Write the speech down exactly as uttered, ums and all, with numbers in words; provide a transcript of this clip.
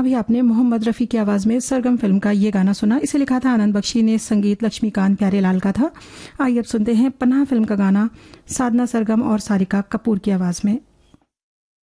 अभी आपने मोहम्मद रफ़ी की आवाज़ में सरगम फिल्म का ये गाना सुना। इसे लिखा था आनंद बख्शी ने, संगीत लक्ष्मीकांत प्यारेलाल का था। आइए अब सुनते हैं पनाह फिल्म का गाना, साधना सरगम और सारिका कपूर की आवाज़ में।